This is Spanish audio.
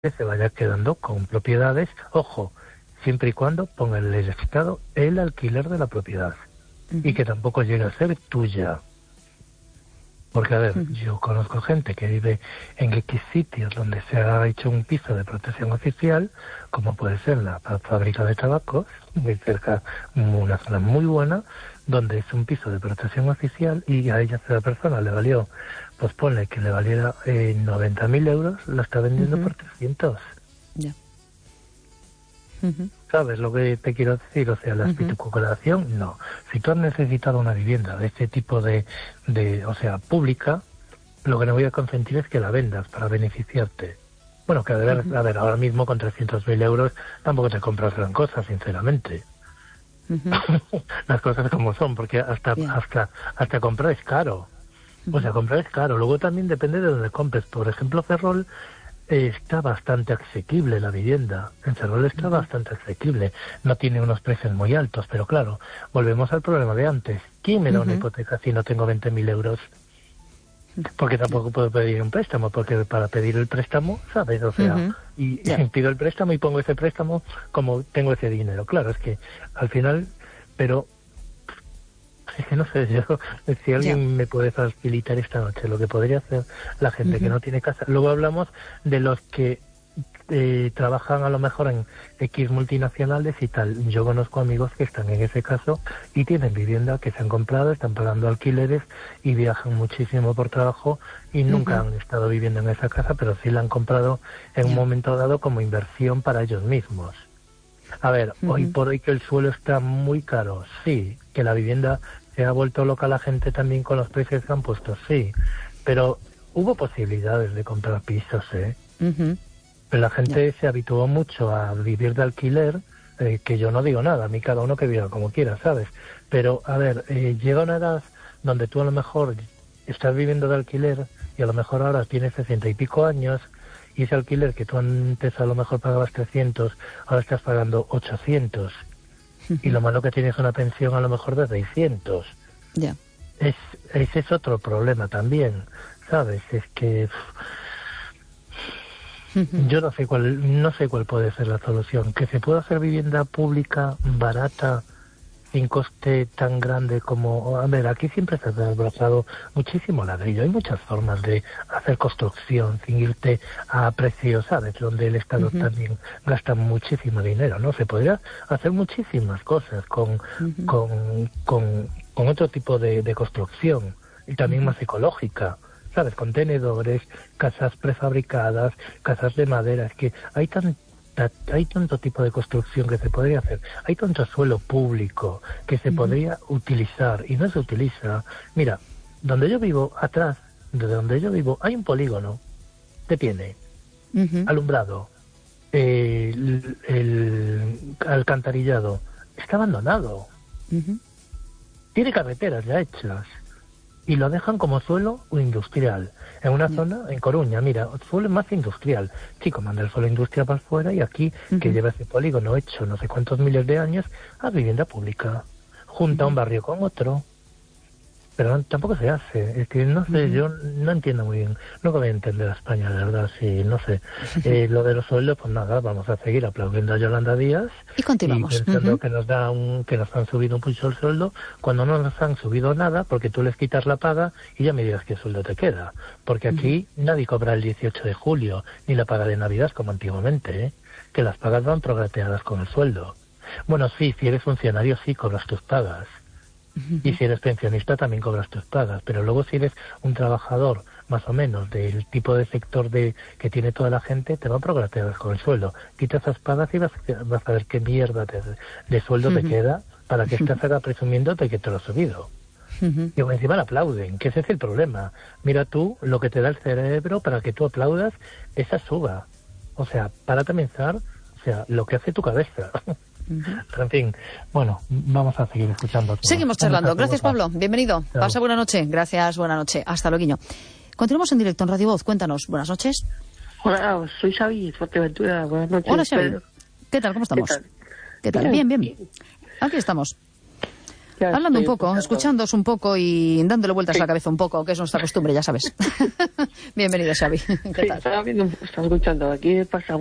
se vaya quedando con propiedades, ojo, siempre y cuando ponga en el Estado el alquiler de la propiedad y que tampoco llegue a ser tuya. Porque, a ver, yo conozco gente que vive en X sitios donde se ha hecho un piso de protección oficial, como puede ser la fábrica de tabacos, muy cerca, una zona muy buena, donde es un piso de protección oficial y a ella, a la persona, le valió, pues ponle que le valiera 90.000 euros, la está vendiendo por 300. Ya. ¿Sabes lo que te quiero decir? O sea, la especulación, no. Si tú has necesitado una vivienda de este tipo de o sea, pública, lo que no voy a consentir es que la vendas para beneficiarte. Bueno, que a ver, ahora mismo con 300.000 euros tampoco te compras gran cosa, sinceramente. Las cosas como son, porque hasta comprar es caro. O sea, comprar es caro. Luego también depende de dónde compres. Por ejemplo, Ferrol está bastante asequible la vivienda. En Ferrol está bastante asequible. No tiene unos precios muy altos, pero claro, volvemos al problema de antes. ¿Quién me da una hipoteca si no tengo 20.000 euros? Porque tampoco puedo pedir un préstamo, porque para pedir el préstamo, ¿sabes? O sea, y pido el préstamo y pongo ese préstamo como tengo ese dinero. Claro, es que al final, pero es que no sé, yo, si alguien me puede facilitar esta noche lo que podría hacer la gente que no tiene casa. Luego hablamos de los que trabajan a lo mejor en X multinacionales y tal. Yo conozco amigos que están en ese caso y tienen vivienda que se han comprado, están pagando alquileres y viajan muchísimo por trabajo y nunca han estado viviendo en esa casa, pero sí la han comprado en un momento dado como inversión para ellos mismos. A ver, hoy por hoy que el suelo está muy caro, sí, que la vivienda se ha vuelto loca la gente también con los precios que han puesto, sí, pero hubo posibilidades de comprar pisos, pero la gente se habituó mucho a vivir de alquiler, que yo no digo nada, a mí cada uno que viva como quiera, ¿sabes? Pero, a ver, llega una edad donde tú a lo mejor estás viviendo de alquiler y a lo mejor ahora tienes 60 y pico años y ese alquiler que tú antes a lo mejor pagabas 300, ahora estás pagando 800. Y lo malo que tienes una pensión a lo mejor de 600. Ya. Ese es otro problema también, ¿sabes? Es que yo no sé cuál puede ser la solución. Que se pueda hacer vivienda pública barata sin coste tan grande como... A ver, aquí siempre se ha desbrozado muchísimo ladrillo. Hay muchas formas de hacer construcción sin irte a precios, ¿sabes? Donde el Estado también gasta muchísimo dinero, ¿no? Se podría hacer muchísimas cosas con otro tipo de construcción y también más ecológica, ¿sabes? Contenedores, casas prefabricadas, casas de madera. Es que hay tanto tipo de construcción que se podría hacer, hay tanto suelo público que se podría utilizar y no se utiliza. Mira, donde yo vivo, atrás de donde yo vivo, hay un polígono que tiene alumbrado, el alcantarillado, está abandonado, tiene carreteras ya hechas y lo dejan como suelo industrial, en una zona, en Coruña, mira, suelo más industrial. Chico, manda el suelo industrial para afuera y aquí, que lleva ese polígono hecho no sé cuántos miles de años, a vivienda pública, junta un barrio con otro. Pero tampoco se hace, es que no sé, yo no entiendo muy bien, no voy a entender a España, la verdad, sí, no sé. Lo de los sueldos, pues nada, vamos a seguir aplaudiendo a Yolanda Díaz y continuamos. Y pensando que nos han subido mucho el sueldo, cuando no nos han subido nada, porque tú les quitas la paga y ya me digas qué sueldo te queda. Porque aquí nadie cobra el 18 de julio, ni la paga de Navidad como antiguamente, que las pagas van prorrateadas con el sueldo. Bueno, sí, si eres funcionario sí cobras tus pagas. Y si eres pensionista también cobras tus pagas, pero luego si eres un trabajador más o menos del tipo de sector que tiene toda la gente, te van prorrateadas con el sueldo. Quita esas pagas y vas a ver qué mierda de sueldo te queda para que estés ahora presumiendo de que te lo has subido. Y encima le aplauden, que ese es el problema. Mira tú lo que te da el cerebro para que tú aplaudas esa suba. O sea, para pensar, o sea, lo que hace tu cabeza. En fin, bueno, vamos a seguir escuchando. Seguimos charlando. Gracias, Pablo. Bienvenido. Chao. Pasa buena noche. Gracias, buena noche. Hasta luego. Continuamos en directo en Radio Voz. Cuéntanos. Buenas noches. Hola, soy Xavi, Fuerteventura. Buenas noches. Hola, Xavi. ¿Qué tal? ¿Cómo estamos? ¿Qué tal? Bien. Aquí estamos. Hablando un poco, escuchándoos un poco y dándole vueltas a la cabeza un poco, que es nuestra costumbre, ya sabes. Bienvenido, Xavi. ¿Qué tal? Estaba escuchando. Aquí pasa